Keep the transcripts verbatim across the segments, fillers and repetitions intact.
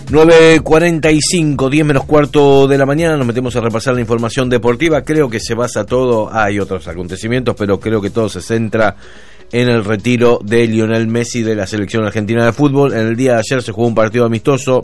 nueve cuarenta y cinco, diez menos cuarto de la mañana, nos metemos a repasar la información deportiva. Creo que se basa todo, hay otros acontecimientos, pero creo que todo se centra en el retiro de Lionel Messi de la selección argentina de fútbol. En el día de ayer se jugó un partido amistoso,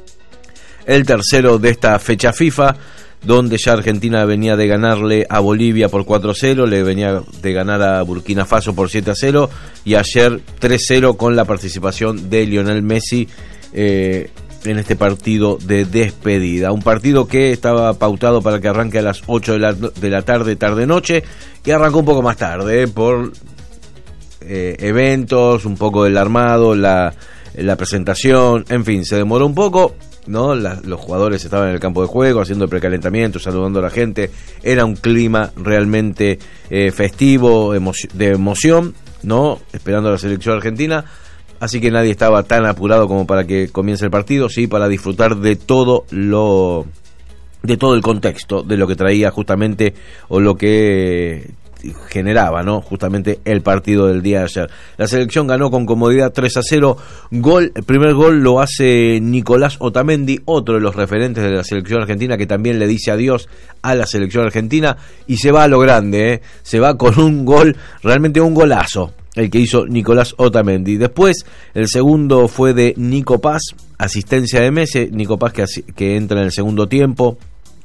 el tercero de esta fecha FIFA, donde ya Argentina venía de ganarle a Bolivia por cuatro a cero, le venía de ganar a Burkina Faso por siete a cero, y ayer tres a cero con la participación de Lionel Messi eh, en este partido de despedida. Un partido que estaba pautado para que arranque a las ocho de la, de la tarde, tarde-noche, y arrancó un poco más tarde eh, por eh, eventos, un poco del armado, la, la presentación, en fin, se demoró un poco, ¿no? La, los jugadores estaban en el campo de juego haciendo el precalentamiento, saludando a la gente. Era un clima realmente eh, festivo, emo- de emoción, ¿no? Esperando a la selección argentina. Así que nadie estaba tan apurado como para que comience el partido, sí, para disfrutar de todo lo, de todo el contexto, de lo que traía justamente, o lo que generaba, ¿no? Justamente el partido del día de ayer. La selección ganó con comodidad tres a cero. Gol, el primer gol lo hace Nicolás Otamendi, otro de los referentes de la selección argentina, que también le dice adiós a la selección argentina y se va a lo grande, ¿eh? Se va con un gol, realmente un golazo, el que hizo Nicolás Otamendi. Después, el segundo fue de Nico Paz, asistencia de Messi. Nico Paz que, que entra en el segundo tiempo,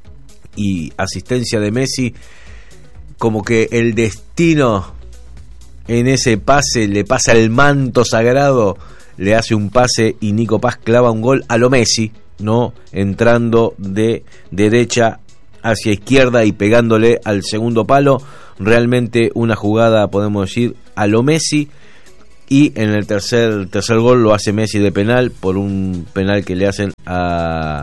y asistencia de Messi. Como que el destino en ese pase le pasa el manto sagrado, le hace un pase y Nico Paz clava un gol a lo Messi, ¿no? Entrando de derecha hacia izquierda y pegándole al segundo palo. Realmente una jugada, podemos decir, a lo Messi. Y en el tercer tercer gol lo hace Messi de penal, por un penal que le hacen a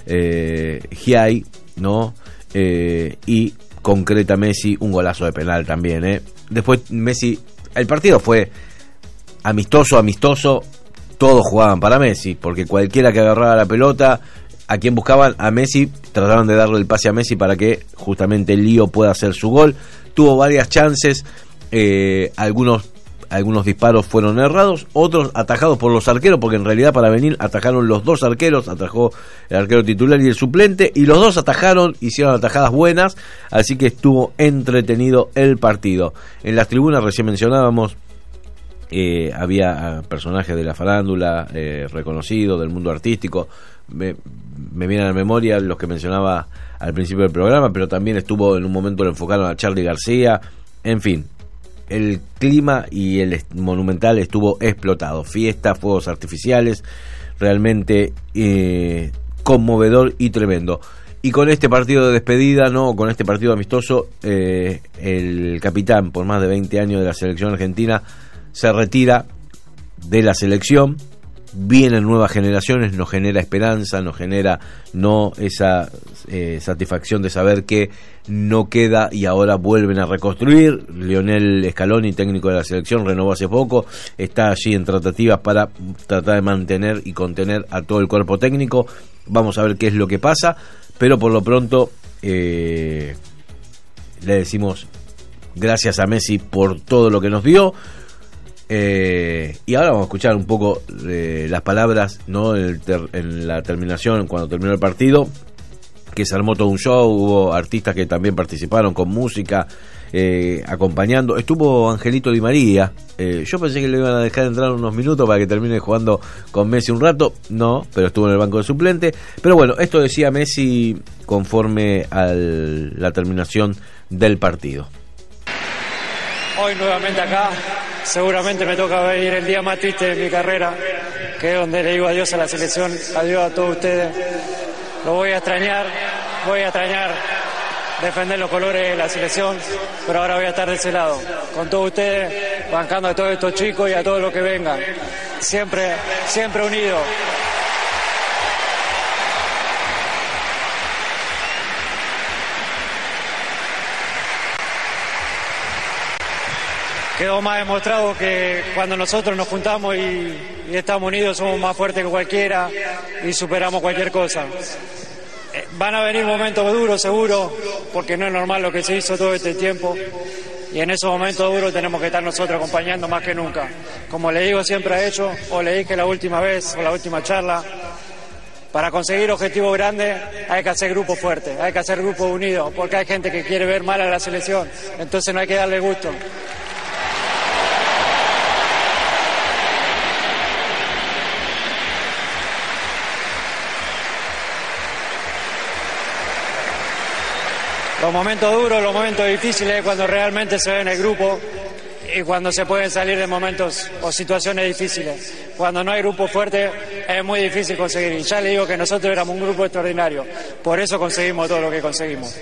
eh, Giai, ¿no? Eh, y concreta Messi un golazo de penal también, ¿eh? Después Messi, el partido fue amistoso, amistoso, todos jugaban para Messi, porque cualquiera que agarraba la pelota, a quien buscaban, a Messi, trataban de darle el pase a Messi para que justamente Lío pueda hacer su gol. Tuvo varias chances, eh, algunos algunos disparos fueron errados, otros atajados por los arqueros, porque en realidad para venir atajaron los dos arqueros, atajó el arquero titular y el suplente, y los dos atajaron, hicieron atajadas buenas, así que estuvo entretenido el partido. En las tribunas recién mencionábamos, eh, había personajes de la farándula, eh, reconocidos, del mundo artístico. Me, me vienen a la memoria los que mencionaba al principio del programa, pero también estuvo, en un momento lo enfocaron a Charly García. En fin, el clima y el Monumental estuvo explotado. Fiesta, fuegos artificiales, realmente eh, conmovedor y tremendo. Y con este partido de despedida, no, con este partido amistoso, eh, el capitán por más de veinte años de la selección argentina se retira de la selección. Vienen nuevas generaciones, nos genera esperanza, nos genera no esa eh, satisfacción de saber que no queda y ahora vuelven a reconstruir. Lionel Scaloni, técnico de la selección, renovó hace poco, está allí en tratativas para tratar de mantener y contener a todo el cuerpo técnico. Vamos a ver qué es lo que pasa, pero por lo pronto eh, le decimos gracias a Messi por todo lo que nos dio. Eh, y ahora vamos a escuchar un poco eh, las palabras, ¿no? En, el ter- en la terminación, cuando terminó el partido, que se armó todo un show, hubo artistas que también participaron con música, eh, acompañando. Estuvo Angelito Di María, eh, yo pensé que le iban a dejar entrar unos minutos para que termine jugando con Messi un rato, no, pero estuvo en el banco de suplente. Pero bueno, esto decía Messi conforme a la terminación del partido. Hoy nuevamente acá, seguramente me toca venir el día más triste de mi carrera, que es donde le digo adiós a la selección, adiós a todos ustedes. Lo voy a extrañar, voy a extrañar defender los colores de la selección, pero ahora voy a estar de ese lado, con todos ustedes, bancando a todos estos chicos y a todos los que vengan. Siempre, siempre unidos. Quedó más demostrado que cuando nosotros nos juntamos y, y estamos unidos somos más fuertes que cualquiera y superamos cualquier cosa. Eh, van a venir momentos duros seguro, porque no es normal lo que se hizo todo este tiempo, y en esos momentos duros tenemos que estar nosotros acompañando más que nunca. Como le digo siempre a ellos, o le dije la última vez o la última charla, Para conseguir objetivos grandes hay que hacer grupos fuertes, hay que hacer grupos unidos, porque hay gente que quiere ver mal a la selección, entonces no hay que darle gusto. Los momentos duros, los momentos difíciles es cuando realmente se ve en el grupo y cuando se pueden salir de momentos o situaciones difíciles. Cuando no hay grupo fuerte es muy difícil conseguir. Y ya le digo que nosotros éramos un grupo extraordinario. Por eso conseguimos todo lo que conseguimos.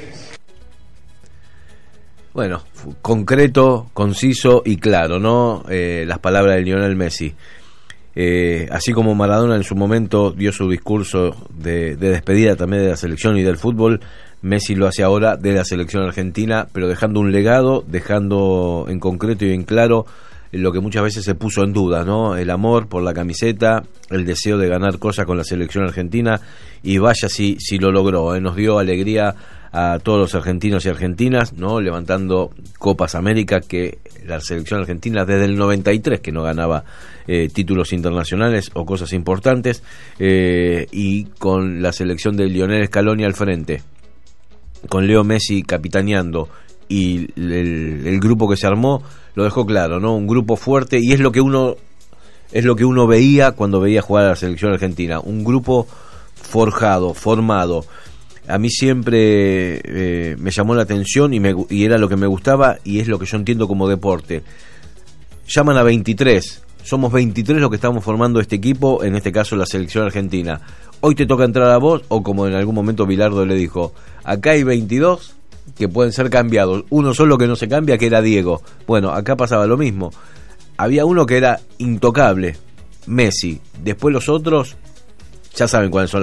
Bueno, concreto, conciso y claro, ¿no? Eh, las palabras de Lionel Messi. Eh, así como Maradona en su momento dio su discurso de, de despedida también de la selección y del fútbol, Messi lo hace ahora de la selección argentina, pero dejando un legado, dejando en concreto y en claro lo que muchas veces se puso en duda, ¿no? El amor por la camiseta, el deseo de ganar cosas con la selección argentina, y vaya si, si lo logró, ¿eh? Nos dio alegría a todos los argentinos y argentinas, ¿no? Levantando Copas América, que la selección argentina desde el noventa y tres que no ganaba eh, títulos internacionales o cosas importantes, eh, y con la selección de Lionel Scaloni al frente, con Leo Messi capitaneando, y el, el grupo que se armó lo dejó claro, ¿no? Un grupo fuerte, y es lo que uno es lo que uno veía cuando veía jugar a la selección argentina, un grupo forjado, formado. A mí siempre eh, me llamó la atención y, me, y era lo que me gustaba, y es lo que yo entiendo como deporte. Llaman a veintitrés, somos veintitrés los que estamos formando este equipo, en este caso la selección argentina. Hoy te toca entrar a vos, o como en algún momento Bilardo le dijo, acá hay veintidós que pueden ser cambiados, uno solo que no se cambia, que era Diego. Bueno, acá pasaba lo mismo, había uno que era intocable, Messi, después los otros ya saben cuáles son